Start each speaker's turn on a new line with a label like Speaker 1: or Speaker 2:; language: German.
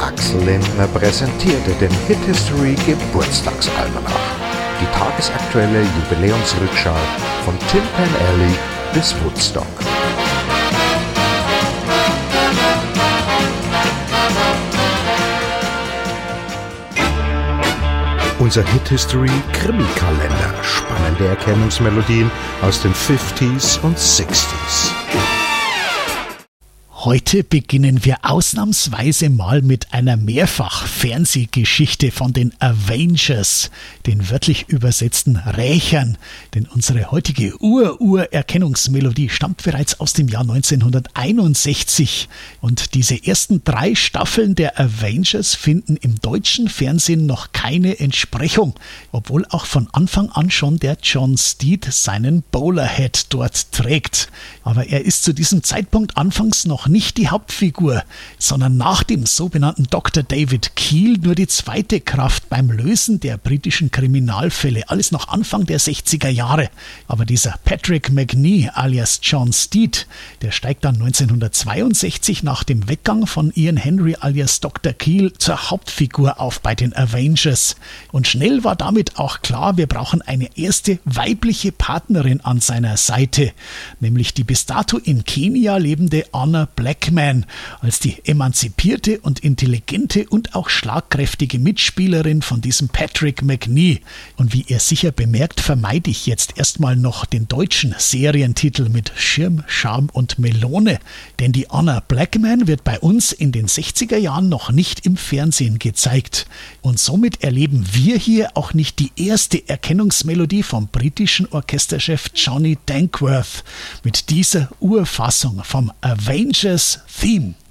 Speaker 1: Axel Lindner präsentierte den Hit History Geburtstagsalmanach. Die tagesaktuelle Jubiläumsrückschau von Tin Pan Alley bis Woodstock. Unser Hit History Krimi-Kalender. Spannende Erkennungsmelodien aus den 50s und 60s.
Speaker 2: Heute beginnen wir ausnahmsweise mal mit einer Mehrfach-Fernsehgeschichte von den Avengers, den wörtlich übersetzten Rächern. Denn unsere heutige Erkennungsmelodie stammt bereits aus dem Jahr 1961. Und diese ersten 3 Staffeln der Avengers finden im deutschen Fernsehen noch keine Entsprechung, obwohl auch von Anfang an schon der John Steed seinen Bowlerhead dort trägt. Aber er ist zu diesem Zeitpunkt anfangs noch nicht die Hauptfigur, sondern nach dem sogenannten Dr. David Keel nur die zweite Kraft beim Lösen der britischen Kriminalfälle. Alles noch Anfang der 60er Jahre. Aber dieser Patrick Macnee alias John Steed, der steigt dann 1962 nach dem Weggang von Ian Henry alias Dr. Keel zur Hauptfigur auf bei den Avengers. Und schnell war damit auch klar, wir brauchen eine erste weibliche Partnerin an seiner Seite, nämlich die bis dato in Kenia lebende Honor Blackman als die emanzipierte und intelligente und auch schlagkräftige Mitspielerin von diesem Patrick Macnee. Und wie ihr sicher bemerkt, vermeide ich jetzt erstmal noch den deutschen Serientitel mit Schirm, Charme und Melone. Denn die Honor Blackman wird bei uns in den 60er Jahren noch nicht im Fernsehen gezeigt. Und somit erleben wir hier auch nicht die erste Erkennungsmelodie vom britischen Orchesterchef Johnny Dankworth mit dieser Urfassung vom Avengers Theme.